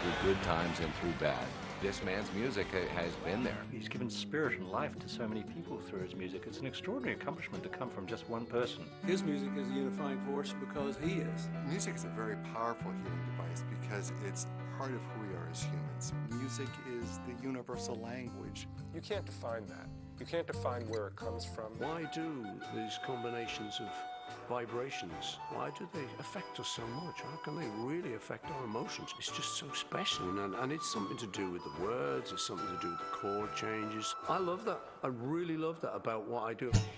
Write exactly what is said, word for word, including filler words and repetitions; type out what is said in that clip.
through good times and through bad. This man's music has been there. He's given spirit and life to so many people through his music. It's an extraordinary accomplishment to come from just one person. His music is a unifying force because he is. Music is a very powerful healing device because it's part of who we are as humans. Music is the universal language. You can't define that. You can't define where it comes from. Why do these combinations of vibrations, why do they affect us so much? How can they really affect our emotions? It's just so special, and, and it's something to do with the words, it's something to do with the chord changes. I love that. I really love that about what I do.